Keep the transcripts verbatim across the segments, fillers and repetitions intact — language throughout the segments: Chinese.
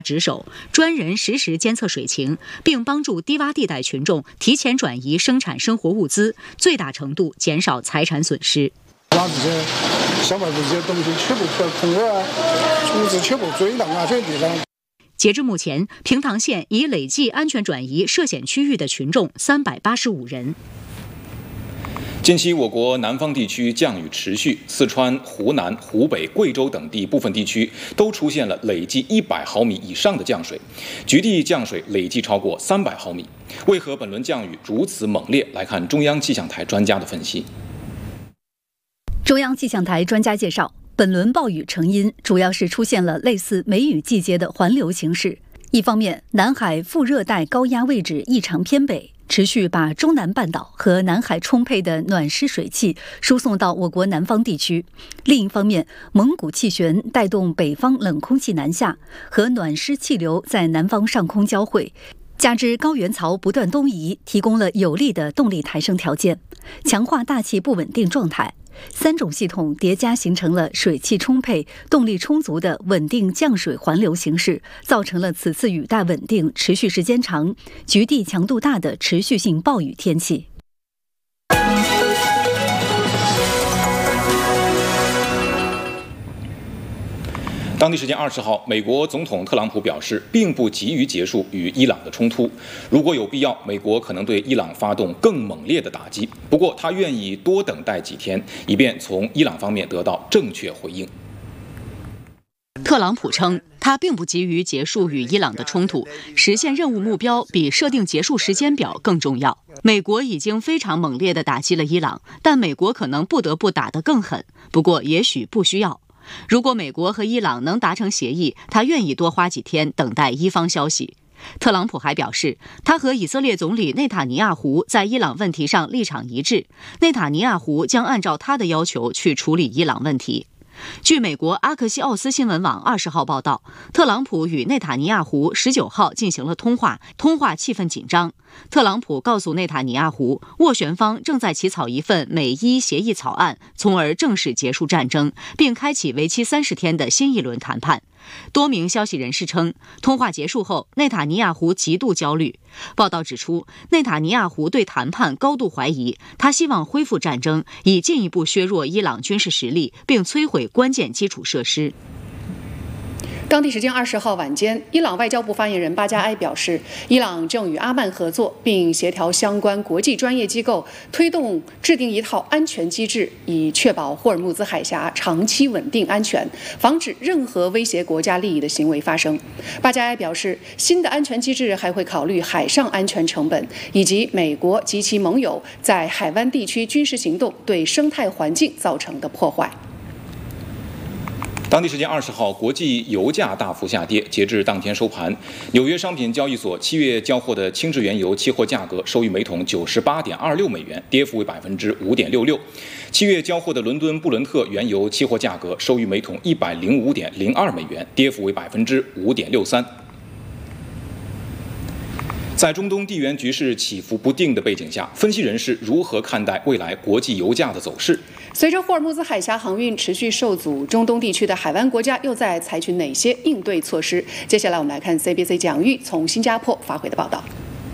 值守，专人实时监测水情，并帮助低洼地带群众提前转移生产生活物资，最大程度减少财产损失。 把这些小卖部这些东西全部破空儿啊、竹子全部追浪啊，这些地方。 截至目前，平塘县已累计安全转移涉险区域的群众三百八十五人。 近期，我国南方地区降雨持续，四川、湖南、湖北、贵州等地部分地区都出现了累计一百毫米以上的降水，局地降水累计超过三百毫米。为何本轮降雨如此猛烈？来看中央气象台专家的分析。 中央气象台专家介绍，本轮暴雨成因主要是出现了类似梅雨季节的环流形势。一方面，南海副热带高压位置异常偏北，持续把中南半岛和南海充沛的暖湿水汽输送到我国南方地区；另一方面，蒙古气旋带动北方冷空气南下，和暖湿气流在南方上空交汇，加之高原槽不断东移，提供了有利的动力抬升条件，强化大气不稳定状态。三种系统叠加形成了水汽充沛、动力充足的稳定降水环流形势，造成了此次雨带稳定、持续时间长、局地强度大的持续性暴雨天气。 当地时间二十号，美国总统特朗普表示，并不急于结束与伊朗的冲突。如果有必要，美国可能对伊朗发动更猛烈的打击。不过，他愿意多等待几天，以便从伊朗方面得到正确回应。 特朗普称，他并不急于结束与伊朗的冲突，实现任务目标比设定结束时间表更重要。美国已经非常猛烈地打击了伊朗，但美国可能不得不打得更狠。不过，也许不需要。如果美国和伊朗能达成协议，他愿意多花几天等待伊方消息。特朗普还表示，他和以色列总理内塔尼亚胡在伊朗问题上立场一致，内塔尼亚胡将按照他的要求去处理伊朗问题。据美国阿克西奥斯新闻网二十号报道，特朗普与内塔尼亚胡十九号进行了通话，通话气氛紧张。特朗普告诉内塔尼亚胡，斡旋方正在起草一份美伊协议草案，从而正式结束战争，并开启为期三十天的新一轮谈判。多名消息人士称，通话结束后，内塔尼亚胡极度焦虑。报道指出，内塔尼亚胡对谈判高度怀疑，他希望恢复战争，以进一步削弱伊朗军事实力，并摧毁关键基础设施。 当地时间二十号晚间，伊朗外交部发言人巴加埃表示，伊朗正与阿曼合作，并协调相关国际专业机构，推动制定一套安全机制，以确保霍尔木兹海峡长期稳定安全，防止任何威胁国家利益的行为发生。巴加埃表示，新的安全机制还会考虑海上安全成本，以及美国及其盟友在海湾地区军事行动对生态环境造成的破坏。 当地时间二十号，国际油价大幅下跌。截至当天收盘，纽约商品交易所七月交货的轻质原油期货价格收于每桶九十八点二六美元，跌幅为百分之五点六六。七月交货的伦敦布伦特原油期货价格收于每桶一百零五点零二美元，跌幅为百分之五点六三。在中东地缘局势起伏不定的背景下，分析人士如何看待未来国际油价的走势？ 随着霍尔木兹海峡航运持续受阻，中东地区的海湾国家又在采取哪些应对措施？接下来我们来看 C B C 蒋玉从新加坡发回的报道。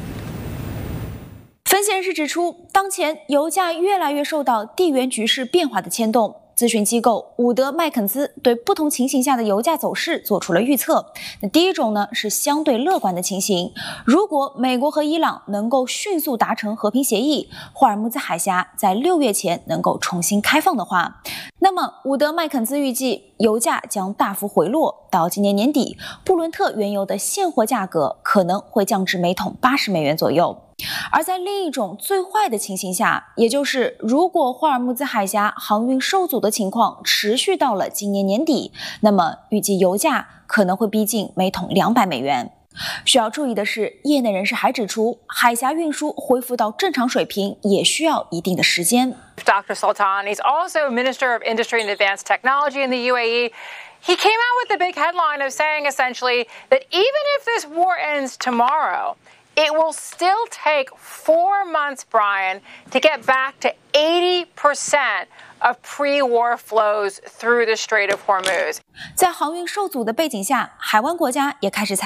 分析人士指出，当前油价越来越受到地缘局势变化的牵动。咨询机构伍德麦肯兹对不同情形下的油价走势做出了预测。那第一种呢是相对乐观的情形，如果美国和伊朗能够迅速达成和平协议，霍尔木兹海峡在六月前能够重新开放的话，那么伍德麦肯兹预计油价将大幅回落，到今年年底，布伦特原油的现货价格可能会降至每桶八十美元左右。而在另一种最坏的情形下，也就是如果霍尔木兹海峡航运受阻的情况持续到了今年年底，那么预计油价可能会逼近每桶两百美元。需要注意的是，业内人士还指出，海峡运输恢复到正常水平也需要一定的时间。 Doctor Sultan, he's also Minister of Industry and Advanced Technology in the U A E. He came out with the big headline of saying essentially that even if this war ends tomorrow, it will still take four months, Brian, to get back to eighty percent of pre-war flows through the Strait of Hormuz. 在航运受阻的背景下，海湾国家也开始采